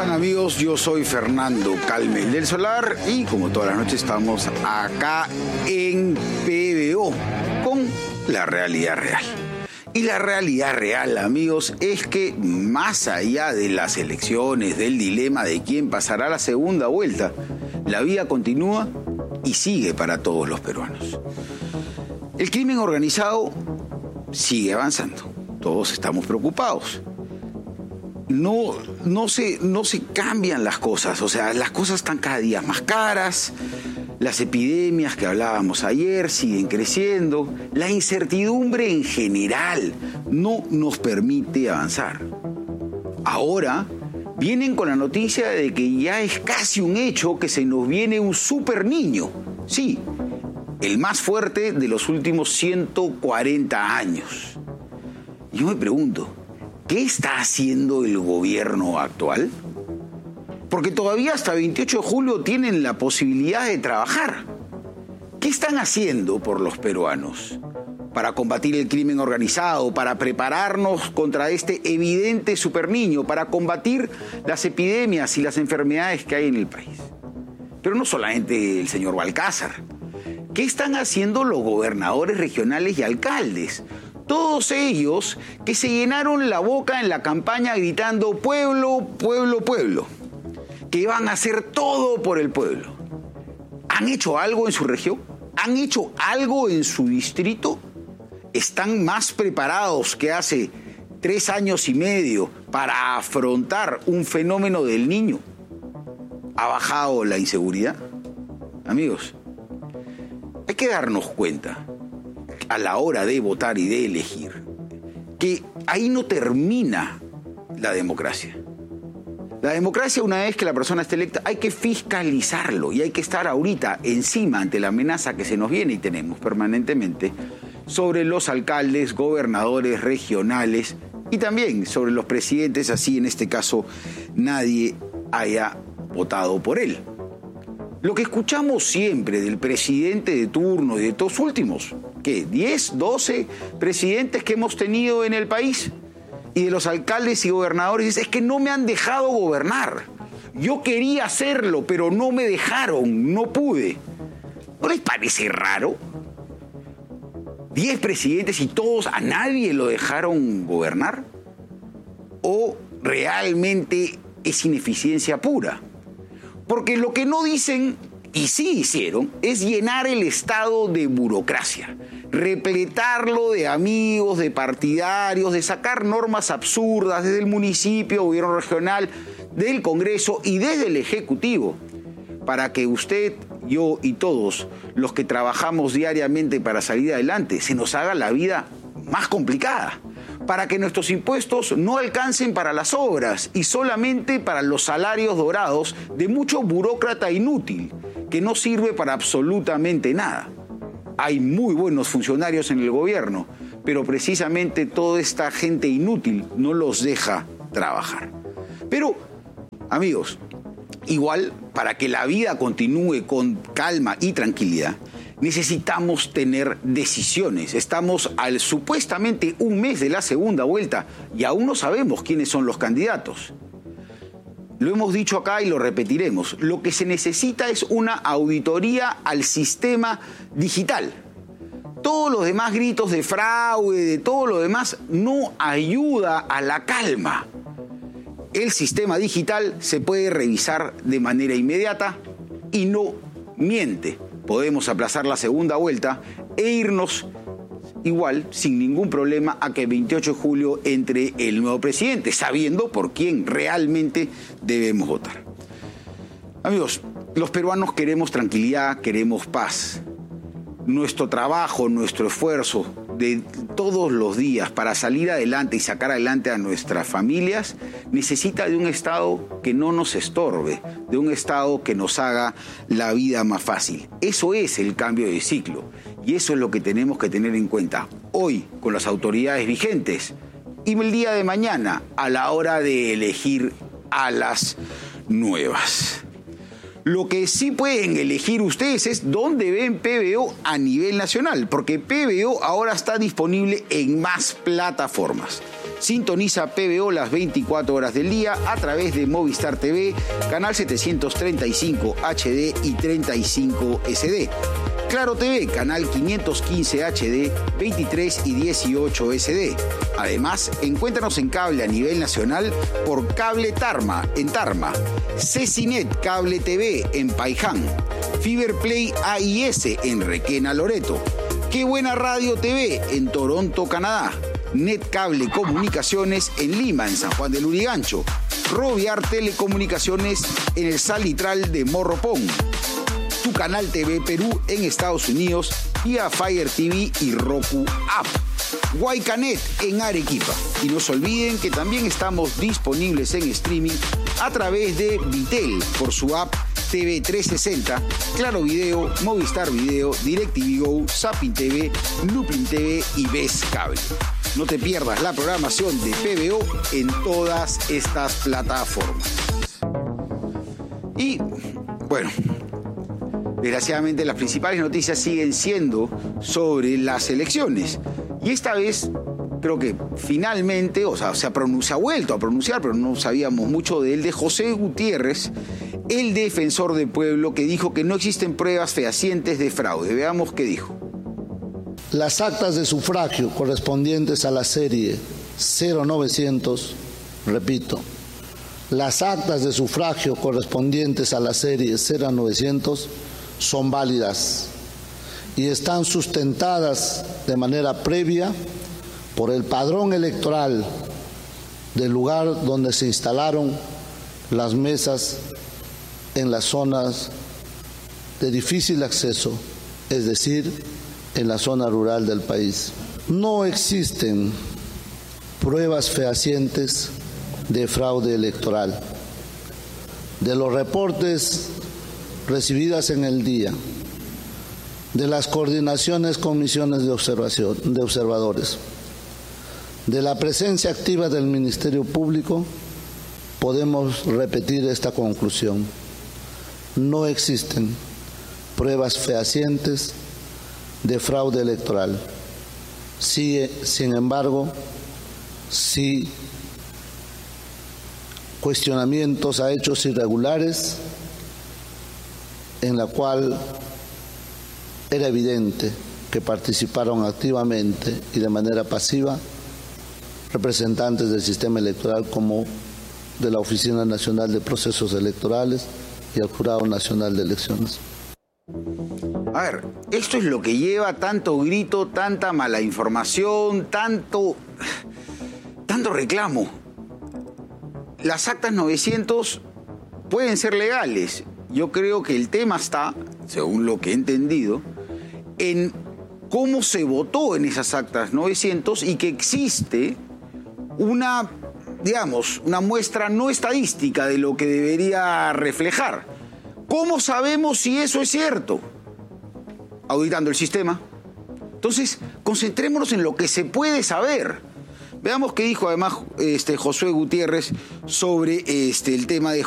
están, amigos? Yo soy Fernando Calmel del Solar y como todas las noches estamos acá en PBO con la realidad real. Y la realidad real, amigos, es que más allá de las elecciones, del dilema de quién pasará la segunda vuelta, la vida continúa y sigue para todos los peruanos. El crimen organizado sigue avanzando. Todos estamos preocupados. No se cambian las cosas, o sea, las cosas están cada día más caras, las epidemias que hablábamos ayer siguen creciendo, la incertidumbre en general no nos permite avanzar. Ahora vienen con la noticia de que ya es casi un hecho que se nos viene un super niño, sí, el más fuerte de los últimos 140 años. Yo me pregunto, ¿qué está haciendo el gobierno actual? Porque todavía hasta 28 de julio tienen la posibilidad de trabajar. ¿Qué están haciendo por los peruanos para combatir el crimen organizado, para prepararnos contra este evidente superniño, para combatir las epidemias y las enfermedades que hay en el país? Pero no solamente el señor Balcázar. ¿Qué están haciendo los gobernadores regionales y alcaldes? Todos ellos que se llenaron la boca en la campaña gritando pueblo, pueblo, pueblo, que van a hacer todo por el pueblo. ¿Han hecho algo en su región? ¿Han hecho algo en su distrito? ¿Están más preparados que hace 3 años y medio para afrontar un fenómeno del Niño? ¿Ha bajado la inseguridad? Amigos, hay que darnos cuenta a la hora de votar y de elegir, que ahí no termina la democracia. La democracia, una vez que la persona esté electa, hay que fiscalizarlo y hay que estar ahorita encima ante la amenaza que se nos viene y tenemos permanentemente sobre los alcaldes, gobernadores regionales y también sobre los presidentes, así en este caso nadie haya votado por él. Lo que escuchamos siempre del presidente de turno y de todos últimos, ¿qué? 10, 12 presidentes que hemos tenido en el país y de los alcaldes y gobernadores, es que no me han dejado gobernar. Yo quería hacerlo, pero no me dejaron, no pude. ¿No les parece raro? 10 presidentes y todos a nadie lo dejaron gobernar. ¿O realmente es ineficiencia pura? Porque lo que no dicen, y sí hicieron, es llenar el Estado de burocracia, repletarlo de amigos, de partidarios, de sacar normas absurdas desde el municipio, gobierno regional, del Congreso y desde el Ejecutivo, para que usted, yo y todos los que trabajamos diariamente para salir adelante, se nos haga la vida más complicada, para que nuestros impuestos no alcancen para las obras y solamente para los salarios dorados de mucho burócrata inútil, que no sirve para absolutamente nada. Hay muy buenos funcionarios en el gobierno, pero precisamente toda esta gente inútil no los deja trabajar. Pero, amigos, igual, para que la vida continúe con calma y tranquilidad, necesitamos tener decisiones. Estamos al supuestamente un mes de la segunda vuelta y aún no sabemos quiénes son los candidatos. Lo hemos dicho acá y lo repetiremos. Lo que se necesita es una auditoría al sistema digital. Todos los demás gritos de fraude, de todo lo demás, no ayuda a la calma. El sistema digital se puede revisar de manera inmediata y no miente. Podemos aplazar la segunda vuelta e irnos igual, sin ningún problema, a que el 28 de julio entre el nuevo presidente, sabiendo por quién realmente debemos votar. Amigos, los peruanos queremos tranquilidad, queremos paz. Nuestro trabajo, nuestro esfuerzo de todos los días para salir adelante y sacar adelante a nuestras familias necesita de un Estado que no nos estorbe, de un Estado que nos haga la vida más fácil. Eso es el cambio de ciclo y eso es lo que tenemos que tener en cuenta hoy con las autoridades vigentes y el día de mañana a la hora de elegir a las nuevas. Lo que sí pueden elegir ustedes es dónde ven PBO a nivel nacional, porque PBO ahora está disponible en más plataformas. Sintoniza PBO las 24 horas del día a través de Movistar TV, canal 735 HD y 35 SD. Claro TV, canal 515 HD, 23 y 18 SD. Además, encuéntranos en cable a nivel nacional por Cable Tarma, en Tarma, Cecinet Cable TV en Paiján, Fiberplay AIS en Requena, Loreto, Qué Buena Radio TV en Toronto, Canadá, Netcable Comunicaciones en Lima, en San Juan del Lurigancho, Roviar Telecomunicaciones en el Salitral de Morropón, Tu Canal TV Perú en Estados Unidos vía Fire TV y Roku App, Guaycanet en Arequipa. Y no se olviden que también estamos disponibles en streaming a través de Vitel por su app TV 360, Claro Video, Movistar Video, DirecTV Go, Zapping TV, Looping TV y Ves Cable. No te pierdas la programación de PBO en todas estas plataformas. Y, bueno, desgraciadamente las principales noticias siguen siendo sobre las elecciones. Y esta vez creo que finalmente, se ha vuelto a pronunciar, pero no sabíamos mucho de él, de José Gutiérrez, el defensor del pueblo, que dijo que no existen pruebas fehacientes de fraude. Veamos qué dijo. Las actas de sufragio correspondientes a la serie 0900, repito, las actas de sufragio correspondientes a la serie 0900 son válidas y están sustentadas de manera previa por el padrón electoral del lugar donde se instalaron las mesas en las zonas de difícil acceso, es decir, en la zona rural del país. No existen pruebas fehacientes de fraude electoral. De los reportes recibidas en el día, de las coordinaciones con misiones de observadores, de la presencia activa del Ministerio Público, podemos repetir esta conclusión. No existen pruebas fehacientes de fraude electoral. Sí, sin embargo, sí cuestionamientos a hechos irregulares en la cual era evidente que participaron activamente y de manera pasiva representantes del sistema electoral como de la Oficina Nacional de Procesos Electorales y el Jurado Nacional de Elecciones. A ver, esto es lo que lleva tanto grito, tanta mala información, tanto reclamo. Las actas 900 pueden ser legales. Yo creo que el tema está, según lo que he entendido, en cómo se votó en esas actas 900 y que existe una muestra no estadística de lo que debería reflejar. ¿Cómo sabemos si eso es cierto? Auditando el sistema. Entonces, concentrémonos en lo que se puede saber. Veamos qué dijo además Josué Gutiérrez sobre el tema de